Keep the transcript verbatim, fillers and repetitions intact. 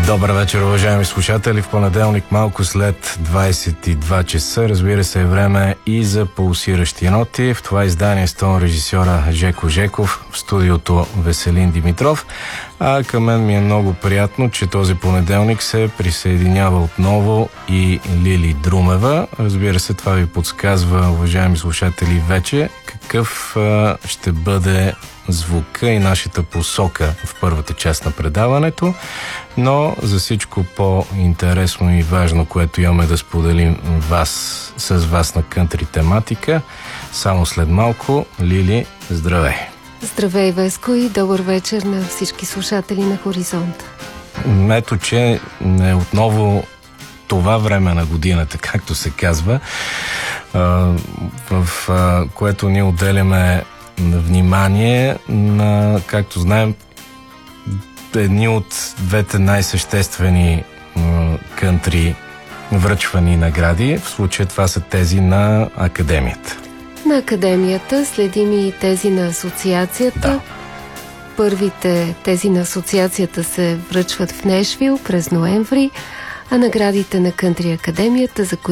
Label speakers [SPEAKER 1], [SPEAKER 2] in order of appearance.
[SPEAKER 1] Добър вечер, уважаеми слушатели. В понеделник, малко след двайсет и два часа, разбира се, е време и за пулсиращи ноти. В това издание с тон режисьора Жеко Жеков, в студиото Веселин Димитров. А към мен ми е много приятно, че този понеделник се присъединява отново и Лили Друмева. Разбира се, това ви подсказва, уважаеми слушатели, вече какъв а, ще бъде звука и нашата посока в първата част на предаването, но за всичко по-интересно и важно, което имаме да споделим вас, с вас на кънтри тематика, само след малко. Лили, здравей!
[SPEAKER 2] Здравей, Веско, и добър вечер на всички слушатели на Хоризонт.
[SPEAKER 1] Ето, че е отново това време на годината, както се казва, в което ние отделяме внимание на, както знаем, едни от двете най-съществени кънтри връчвани награди. В случая това са тези на Академията.
[SPEAKER 2] На Академията следим и тези на Асоциацията.
[SPEAKER 1] Да.
[SPEAKER 2] Първите тези на Асоциацията се връчват в Нешвил през ноември, а наградите на Кънтри Академията, за които